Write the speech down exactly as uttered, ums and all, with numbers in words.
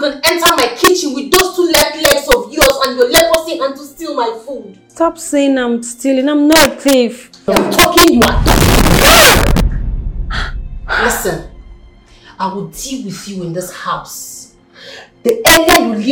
even enter my kitchen with those two left legs of yours and your leprosy hand to steal my food? Stop saying I'm stealing. I'm not a thief. I'm talking, you are talking. Listen, I will deal with you in this house. The earlier you leave